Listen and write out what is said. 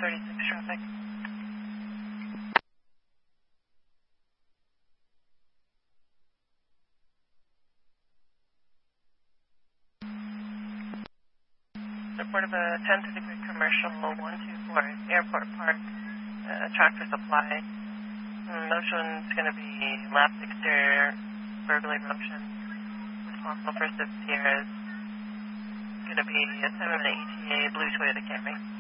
36 traffic. Report of a 1033 commercial 124 Airport Park, tractor supply. Motion's going to be left exterior, verbally motion. Responsible for assist here is going to be a 7 ETA blue Toyota Camry.